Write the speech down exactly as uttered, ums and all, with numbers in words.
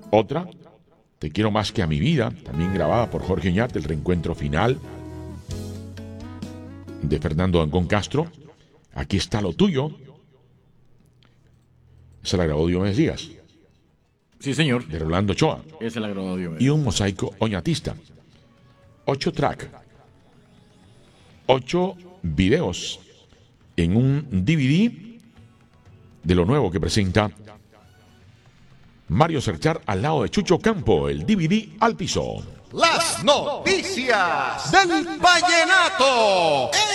Otra, Te quiero más que a mi vida, también grabada por Jorge Oñate, el reencuentro final de Fernando Ancón Castro. Aquí está lo tuyo. Esa la grabó Diomedes Díaz. Sí, señor. De Rolando Ochoa. Esa la grabó Diomedes. Y un mosaico oñatista. Ocho track. Ocho videos en un D V D de lo nuevo que presenta Mario Cerchar al lado de Chucho Campo, el D V D al piso. Las noticias del vallenato.